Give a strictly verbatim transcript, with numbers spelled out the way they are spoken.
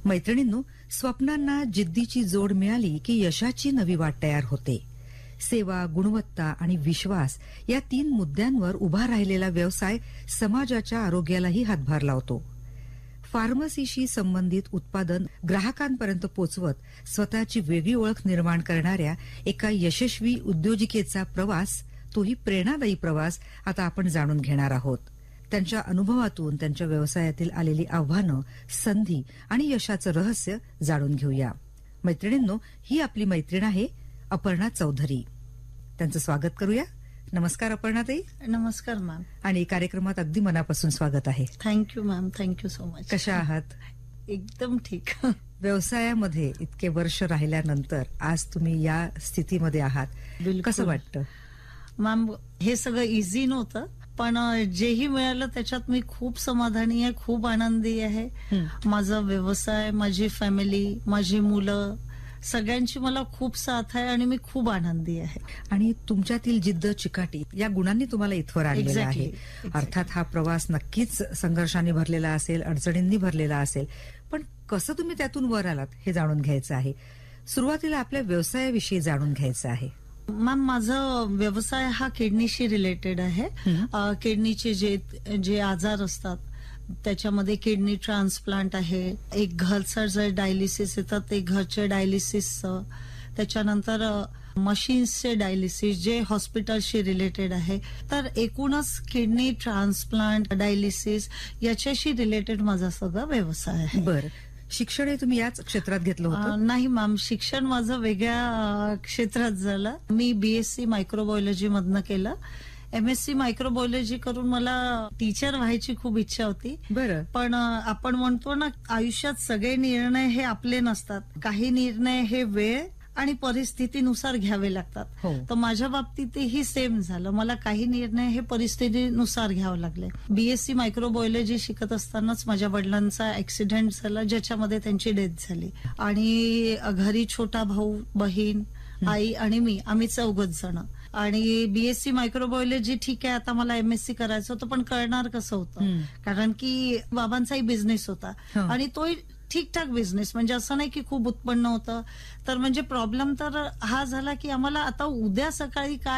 मैत्रिणींनो, स्वप्नांना जिद्दीची जोड मिळाली की यशाची नवी वाट तयार होते. सेवा, गुणवत्ता आणि विश्वास या तीन मुद्द्यांवर उभा राहिलेला व्यवसाय समाजाच्या आरोग्यालाही हातभार लावतो. फार्मसीशी संबंधित उत्पादन ग्राहकांपर्यंत पोचवत स्वतःची वेगळी ओळख निर्माण करणाऱ्या एका यशस्वी उद्योजिकेचा प्रवास, तोही प्रेरणादायी प्रवास आता आपण जाणून घेणार आहोत. त्यांच्या अनुभवातून त्यांच्या व्यवसायातील आलेली आव्हानं, संधी आणि यशाचं रहस्य जाणून घेऊया. मैत्रिणींनो, ही आपली मैत्रीण आहे अपर्णा चौधरी. त्यांचं स्वागत करूया. नमस्कार अपर्णाताई. नमस्कार मॅम. आणि कार्यक्रमात अगदी मनापासून स्वागत आहे. Thank you ma'am, thank you so much. कशा आहात? एकदम ठीक. व्यवसायामध्ये इतके वर्ष राहिल्यानंतर आज तुम्ही या स्थितीमध्ये आहात, कसं वाटतं? मॅम, हे सगळं इझी नव्हतं, पण जेही मिळालं त्याच्यात मी खूप समाधानी आहे, खूप आनंदी आहे. माझा व्यवसाय, माझी फॅमिली, माझी मुलं, सगळ्यांची मला खूप साथ आहे आणि मी खूप आनंदी आहे. आणि तुमच्यातील जिद्द, चिकाटी या गुणांनी तुम्हाला इथवर आणलेलं आहे. अर्थात हा प्रवास नक्कीच संघर्षाने भरलेला असेल, अडचणींनी भरलेला असेल, पण कसं तुम्ही त्यातून वर आलात हे जाणून घ्यायचं आहे. सुरुवातीला आपल्या व्यवसायाविषयी जाणून घ्यायचं आहे. मॅम, माझा व्यवसाय हा किडनीशी रिलेटेड आहे. किडनीचे जे जे आजार असतात त्याच्यामध्ये किडनी ट्रान्सप्लांट आहे, एक घरचं जे डायलिसिस येतात ते घरचे डायलिसिसचं, त्याच्यानंतर मशीन्सचे डायलिसिस जे हॉस्पिटलशी रिलेटेड आहे. तर एकूणच किडनी ट्रान्सप्लांट, डायलिसिस याच्याशी रिलेटेड माझा सगळा व्यवसाय आहे. बरं, शिक्षण हे तुम्ही याच क्षेत्रात घेतलं होतं? नाही मॅम, शिक्षण माझं वेगळ्या क्षेत्रात झालं. मी बीएससी मायक्रोबायोलॉजी मधनं केलं. एमएससी मायक्रोबायोलॉजी करून मला टीचर व्हायची खूप इच्छा होती. बरं, पण आपण म्हणतो ना, आयुष्यात सगळे निर्णय हे आपले नसतात. काही निर्णय हे वेळ आणि परिस्थितीनुसार घ्यावे लागतात. हो. तर माझ्या बाबतीतही सेम झालं. मला काही निर्णय हे परिस्थितीनुसार घ्यावे लागले. बीएससी मायक्रोबायोलॉजी शिकत असतानाच माझ्या वडिलांचा ऍक्सिडेंट झाला, ज्याच्यामध्ये त्यांची डेथ झाली. आणि घरी छोटा भाऊ, बहीण, आई आणि मी, आम्ही चौघच जण. आणि बीएससी मायक्रोबायोलॉजी ठीक आहे, आता मला एमएससी करायचं होतं, पण करणार कसं होतं, कारण की बाबांचाही बिझनेस होता आणि तोही ठीकठाक बिझनेस, म्हणजे असं नाही की खूप उत्पन्न होतं. तर म्हणजे प्रॉब्लेम तर हा झाला की आम्हाला आता उद्या सकाळी काय